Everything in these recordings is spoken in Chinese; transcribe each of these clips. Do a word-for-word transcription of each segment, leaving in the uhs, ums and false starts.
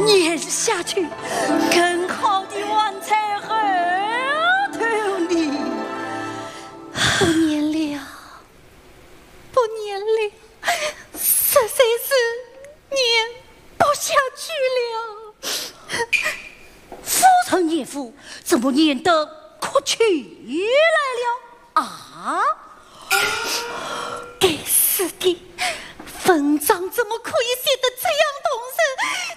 念下去，更好的完在后头里。不念了，不念了，实在是念不下去了。夫人念夫，怎么念得哭起来了啊？该死的！文章怎么可以写得这样动人，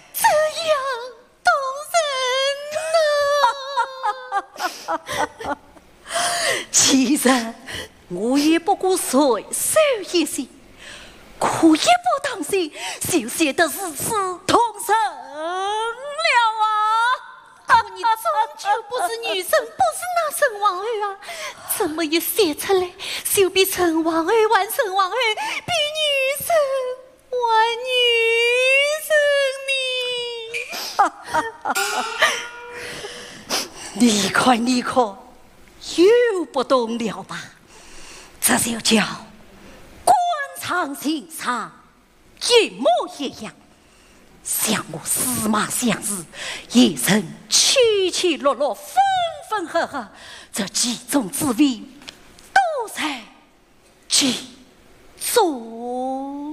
这样动人呢？其实我也不过随手一写，可一不当心就写的是刺痛人了啊！你终究不是女神，不是那陈王后啊，怎么一写出来就比陈王后还陈王后，比女神还女神呢？你看你看，又不懂了吧？这就叫官场欣赏，一模一样。像我司马相如也曾起起落落，分分合合，这几种滋味都在其中。